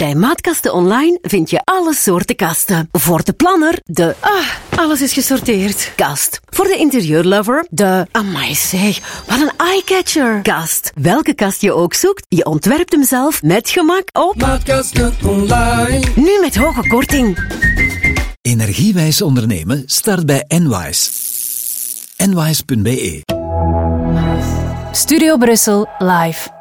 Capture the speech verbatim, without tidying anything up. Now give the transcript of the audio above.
Bij Maatkasten Online vind je alle soorten kasten. Voor de planner, de... Ah, alles is gesorteerd. Kast. Voor de interieurlover, de... Amai zeg, wat een eyecatcher. Kast. Welke kast je ook zoekt, je ontwerpt hem zelf met gemak op... Maatkasten Online. Nu met hoge korting. Energiewijs ondernemen start bij Enwise. Enwise punt be. Studio Brussel live.